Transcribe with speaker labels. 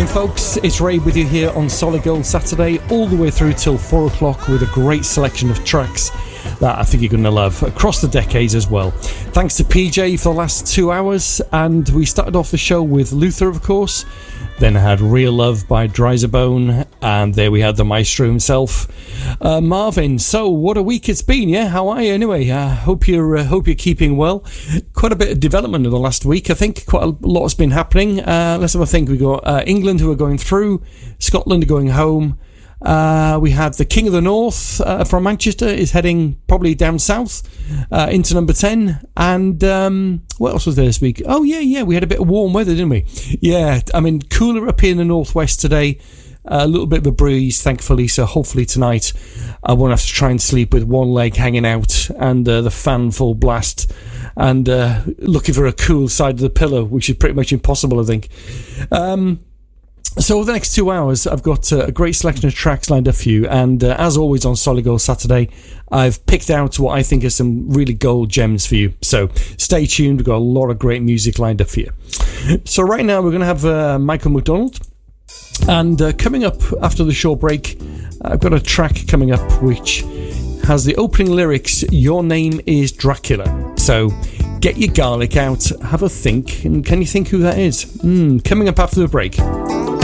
Speaker 1: evening, folks. It's Ray with you here on Solid Gold Saturday, all the way through till 4 o'clock with a great selection of tracks that I think you're going to love across the decades as well. Thanks to PJ for the last 2 hours, and we started off the show with Luther, of course. Then I had Real Love by Dryzerbone, and there we had the maestro himself, Marvin. So what a week it's been, yeah? How are you anyway? Hope you're keeping well. Quite a bit of development in the last week. I think quite a lot has been happening. Let's have a think. We got England who are going through, Scotland are going home. We had the King of the North from Manchester is heading probably down south into number 10. And what else was there this week? Oh, yeah, we had a bit of warm weather, didn't we? Yeah, I mean, cooler up here in the northwest today. A little bit of a breeze, thankfully, so hopefully tonight I won't have to try and sleep with one leg hanging out and the fan full blast and looking for a cool side of the pillow, which is pretty much impossible, I think. So over the next 2 hours, I've got a great selection of tracks lined up for you. And as always on Solid Gold Saturday, I've picked out what I think are some really gold gems for you. So stay tuned. We've got a lot of great music lined up for you. So right now, we're going to have Michael McDonald. And coming up after the short break, I've got a track coming up which has the opening lyrics, "Your name is Dracula." So get your garlic out, have a think. And can you think who that is? Coming up after the break.